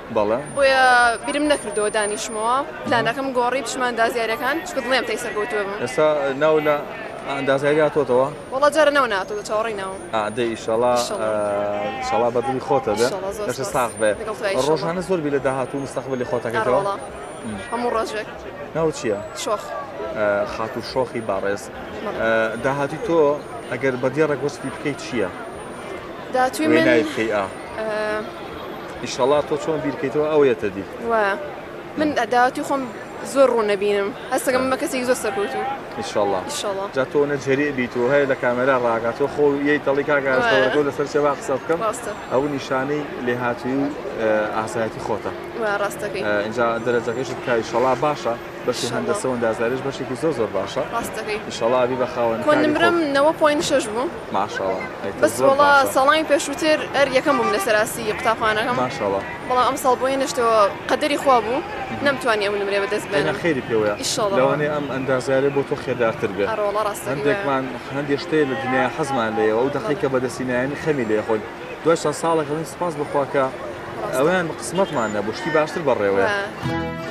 بەڵێ بۆیە بیرم نەکردەوە دانیشتمەوە پلانەکەم گۆڕی بچمان ئەندازیاریەکان چکە دڵێم تەی سەرکەوتووە بم. ئێستا ناو لە ئەندازیاری هاتۆتەوە؟ وەڵا جارە نەو ناتەوە چاوەڕێی ناوم. دەی ئیشەڵا بەدڵی خۆتە بێ لەشە ساغ بێ ڕۆژانە زۆر بی لە داهاتوو مستەقبلی خۆتەکەیتەوە هەموو ڕۆژێک. ناو چییە؟ شۆخ. خاتوو شۆخی باڕێز. داهاتی تۆ ئەگەر بەدیێڕێک وەستی بکەیت چییە؟ داهاتووی من بکەی ئیشەڵا تۆ چۆن بیرکەیتەوە ئەوەیەتە دی. من داهاتوی خۆم زۆر ڕوو نەبینم هەستەکەم مە کەسێکی زۆر سەرکەوتوو. ئیشەڵا جا تۆ نەجێری بیتەوە هەیە لە کامێرا ڕاگاتەوە خۆ یەی دەڵی کاگەستەوە لەسەر چێ با قسە بکەم ئەو نیشانەی لێهاتووی و ئاسایەتی خۆتە. ڕاستەکەی اینجا دەرەجەکەیش بکە ئیشەڵا باشە بەشی هەندەسە و ئەندازیاریش بەشێکی زۆر باشە. ڕاستەکەی ئیشەڵا بی بە خاوەن نمرم 9.6 بوو. ماشەڵا بەس وەڵا ساڵانی پێشووتر یەکەم بووم لە سەراسی قوتابخانەکەم. ماشەڵا بەڵام ئەم ساڵ بۆیە نەشتەوە قەدەری خوا بوو نەمتوانی ئەو نمرێ بەدەست بێنم. خێری پێوەیە لەوانەیە ئەم ئەندازیارە بۆ تۆ خێردارتر بێت. هەندێکمان هەندێک شتێ لە دنیای حەزمان لێەوە ئەو دەقیقە بەدەستینایانی خەمی لێ خۆین دوای چەند ساڵێک سپاس بخوا کە ئەویان قسمەتمان نەبوو شتی باشتر بەڕێوەیە.